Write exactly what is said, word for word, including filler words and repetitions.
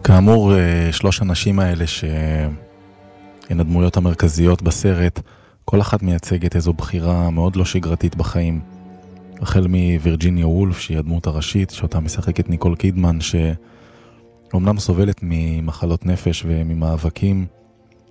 כאמור, שלוש הנשים האלה שהן הדמויות המרכזיות בסרט, כל אחת מייצגת איזו בחירה מאוד לא שגרתית בחיים. החל מווירג'יניה וולף, שהיא הדמות הראשית, שאותה משחקת ניקול קידמן, שאומנם סובלת ממחלות נפש וממאבקים,